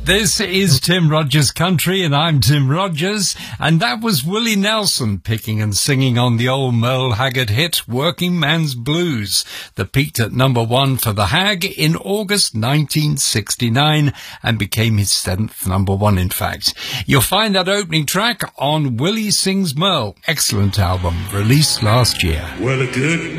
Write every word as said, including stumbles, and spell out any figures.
This is Tim Rogers Country, and I'm Tim Rogers, and that was Willie Nelson picking and singing on the old Merle Haggard hit Working Man's Blues, that peaked at number one for the Hag in August nineteen sixty-nine and became his seventh number one, in fact. You'll find that opening track on Willie Sings Merle, excellent album, released last year. Well, a good